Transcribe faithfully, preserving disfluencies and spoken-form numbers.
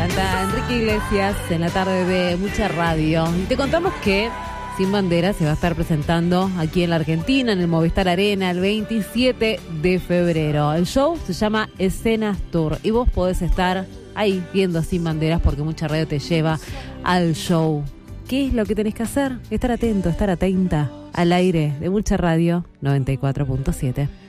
Canta Enrique Iglesias en la tarde de Mucha Radio. Y te contamos que Sin Bandera se va a estar presentando aquí en la Argentina, en el Movistar Arena, el veintisiete de febrero. El show se llama Escenas Tour y vos podés estar ahí viendo Sin Banderas porque Mucha Radio te lleva al show. ¿Qué es lo que tenés que hacer? Estar atento, estar atenta al aire de Mucha Radio noventa y cuatro punto siete.